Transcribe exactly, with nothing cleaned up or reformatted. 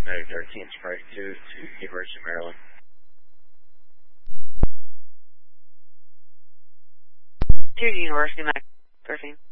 Medic thirteen, Sprite two to University of Maryland. To University of Maryland, thirteen.